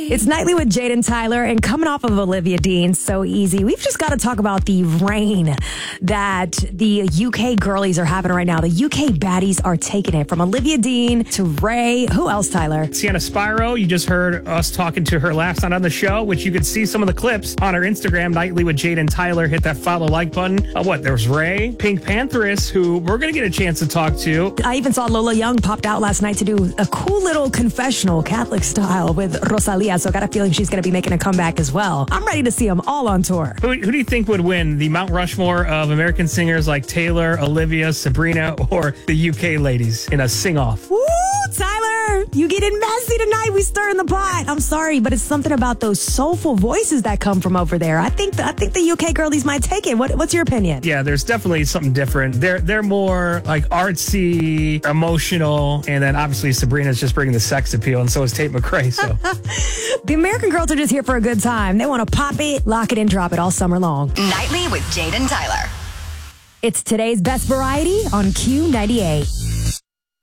It's Nightly with Jaden Tyler, and coming off of Olivia Dean, So Easy, we've just got to talk about the reign that the UK girlies are having right now. The UK baddies are taking it from Olivia Dean to Ray. Who else, Tyler? Sienna Spiro, you just heard us talking to her last night on the show, which you could see some of the clips on our Instagram, Nightly with Jaden Tyler. Hit that follow like button. There's Ray, Pink Pantheress, who we're going to get a chance to talk to. I even saw Lola Young popped out last night to do a cool little confessional, Catholic style, with Rosalia. So I got a feeling she's going to be making a comeback as well. I'm ready to see them all on tour. Who do you think would win, the Mount Rushmore of American singers like Taylor, Olivia, Sabrina, or the UK ladies in a sing-off? Woo, Tyler, you getting messy tonight. We stirring the pot. I'm sorry, but it's something about those soulful voices that come from over there. I think the UK girlies might take it. What's your opinion? Yeah, there's definitely something different. They're more like artsy, emotional, and then obviously Sabrina's just bringing the sex appeal, and so is Tate McRae. So the American girls are just here for a good time. They want to pop it, lock it, and drop it all summer long. Nightly with Jaden Tyler. It's today's best variety on Q98.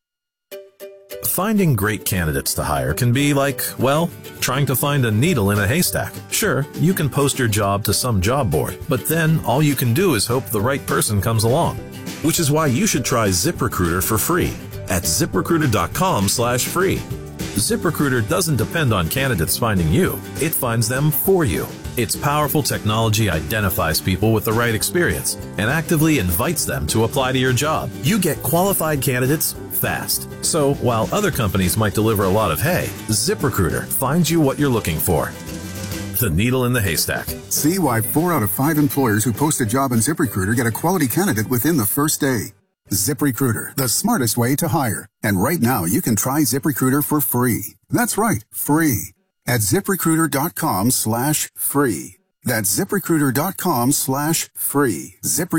Finding great candidates to hire can be like, well, trying to find a needle in a haystack. Sure, you can post your job to some job board, but then all you can do is hope the right person comes along. Which is why you should try ZipRecruiter for free at ZipRecruiter.com/free. ZipRecruiter doesn't depend on candidates finding you. It finds them for you. Its powerful technology identifies people with the right experience and actively invites them to apply to your job. You get qualified candidates fast. So while other companies might deliver a lot of hay, ZipRecruiter finds you what you're looking for. The needle in the haystack. See why 4 out of 5 employers who post a job on ZipRecruiter get a quality candidate within the first day. ZipRecruiter, the smartest way to hire. And right now, you can try ZipRecruiter for free. That's right, free. At ZipRecruiter.com/free. That's ZipRecruiter.com/free.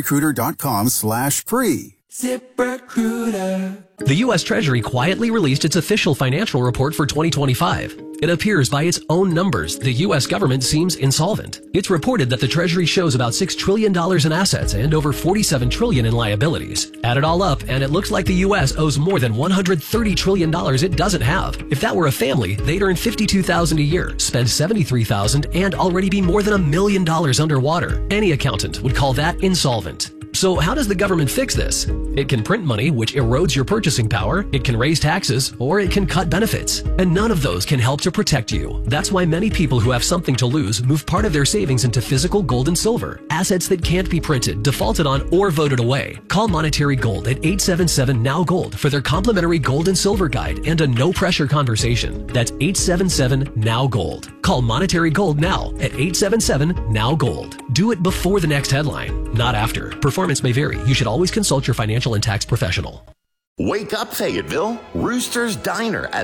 ZipRecruiter.com/free. ZipRecruiter. The U.S. Treasury quietly released its official financial report for 2025. It appears by its own numbers the U.S. government seems insolvent. It's reported that the Treasury shows about $6 trillion in assets and over $47 trillion in liabilities. Add it all up, and it looks like the U.S. owes more than $130 trillion it doesn't have. If that were a family, they'd earn $52,000 a year, spend $73,000, and already be more than $1 million underwater. Any accountant would call that insolvent. So how does the government fix this? It can print money, which erodes your purchasing power, it can raise taxes, or it can cut benefits. And none of those can help to protect you. That's why many people who have something to lose move part of their savings into physical gold and silver, assets that can't be printed, defaulted on, or voted away. Call Monetary Gold at 877-NOW-GOLD for their complimentary gold and silver guide and a no-pressure conversation. That's 877-NOW-GOLD. Call Monetary Gold now at 877-NOW-GOLD. Do it before the next headline, not after. Performance may vary. You should always consult your financial and tax professional. Wake up, Fayetteville. Rooster's Diner at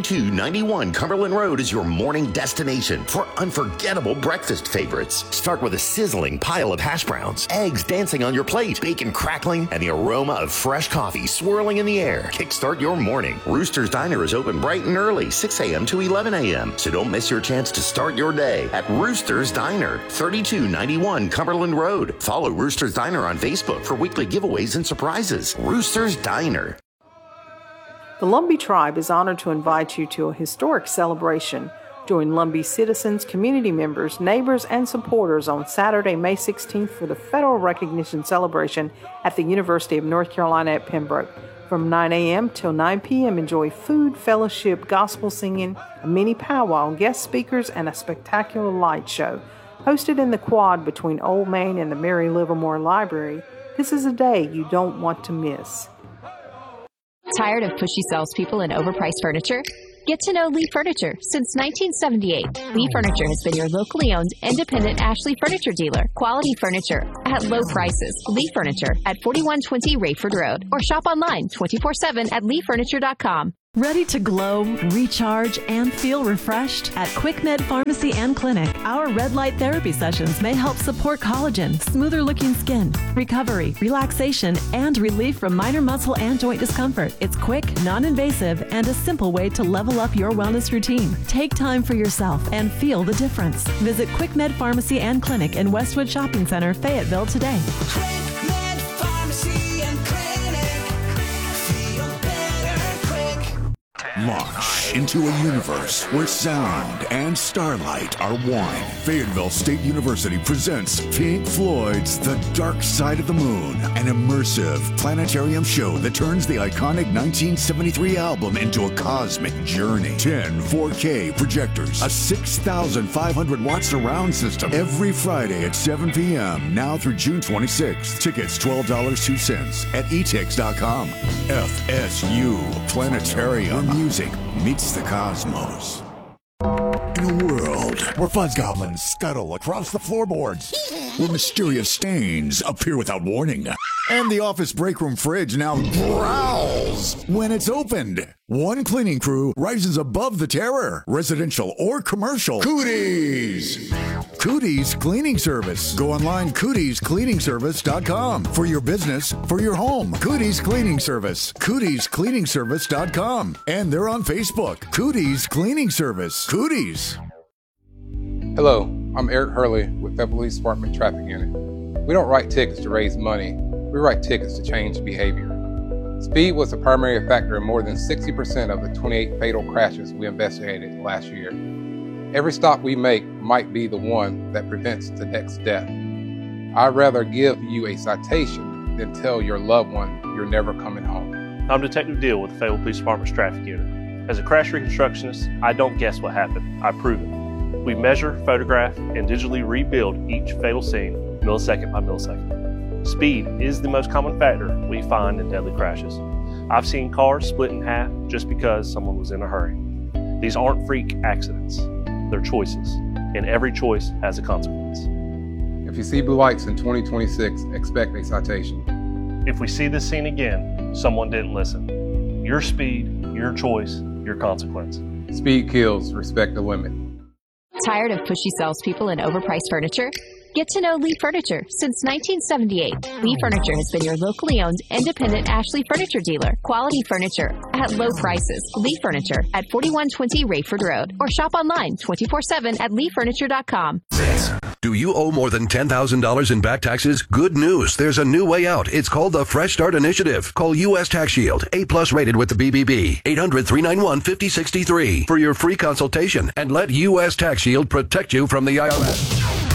3291 Cumberland Road is your morning destination for unforgettable breakfast favorites. Start with a sizzling pile of hash browns, eggs dancing on your plate, bacon crackling, and the aroma of fresh coffee swirling in the air. Kickstart your morning. Rooster's Diner is open bright and early, 6 a.m. to 11 a.m. So don't miss your chance to start your day at Rooster's Diner, 3291 Cumberland Road. Follow Rooster's Diner on Facebook for weekly giveaways and surprises. Rooster's Diner. The Lumbee Tribe is honored to invite you to a historic celebration. Join Lumbee citizens, community members, neighbors, and supporters on Saturday, May 16th for the Federal Recognition Celebration at the University of North Carolina at Pembroke. From 9 a.m. till 9 p.m., enjoy food, fellowship, gospel singing, a mini powwow, guest speakers, and a spectacular light show. Hosted in the quad between Old Main and the Mary Livermore Library, this is a day you don't want to miss. Tired of pushy salespeople and overpriced furniture? Get to know Lee Furniture. Since 1978, Lee Furniture has been your locally owned, independent Ashley Furniture dealer. Quality furniture at low prices. Lee Furniture at 4120 Rayford Road, or shop online 24/7 at leefurniture.com. Ready to glow, recharge, and feel refreshed? At QuickMed Pharmacy and Clinic, our red light therapy sessions may help support collagen, smoother looking skin, recovery, relaxation, and relief from minor muscle and joint discomfort. It's quick, non-invasive, and a simple way to level up your wellness routine. Take time for yourself and feel the difference. Visit QuickMed Pharmacy and Clinic in Westwood Shopping Center, Fayetteville today. QuickMed Pharmacy and Clinic. Feel better quick. Launch. launch into a universe where sound and starlight are one. Fayetteville State University presents Pink Floyd's The Dark Side of the Moon, an immersive planetarium show that turns the iconic 1973 album into a cosmic journey. 10 4K projectors, a 6,500 watt surround system, every Friday at 7 p.m. now through June 26th. Tickets $12.02 at etix.com. FSU Planetarium, where music meets the cosmos. In a world where fuzz goblins scuttle across the floorboards, where mysterious stains appear without warning, and the office break room fridge now growls when it's opened, one cleaning crew rises above the terror, residential or commercial. Cooties! Cooties Cleaning Service. Go online, cootiescleaningservice.com. For your business, for your home. Cooties Cleaning Service. Cootiescleaningservice.com. And they're on Facebook. Cooties Cleaning Service. Cooties. Hello, I'm Eric Hurley with the Police Department Traffic Unit. We don't write tickets to raise money. We write tickets to change behavior. Speed was the primary factor in more than 60% of the 28 fatal crashes we investigated last year. Every stop we make might be the one that prevents the next death. I'd rather give you a citation than tell your loved one you're never coming home. I'm Detective Deal with the Fayetteville Police Department's Traffic Unit. As a crash reconstructionist, I don't guess what happened, I prove it. We measure, photograph, and digitally rebuild each fatal scene millisecond by millisecond. Speed is the most common factor we find in deadly crashes. I've seen cars split in half just because someone was in a hurry. These aren't freak accidents. They're choices, and every choice has a consequence. If you see blue lights in 2026, expect a citation. If we see this scene again, someone didn't listen. Your speed, your choice, your consequence. Speed kills, respect the limit. Tired of pushy salespeople and overpriced furniture? Get to know Lee Furniture. Since 1978, Lee Furniture has been your locally owned, independent Ashley Furniture dealer. Quality furniture at low prices. Lee Furniture at 4120 Rayford Road. Or shop online 24/7 at leefurniture.com. Do you owe more than $10,000 in back taxes? Good news. There's a new way out. It's called the Fresh Start Initiative. Call U.S. Tax Shield, A+ rated with the BBB. 800-391-5063 for your free consultation and let U.S. Tax Shield protect you from the IRS.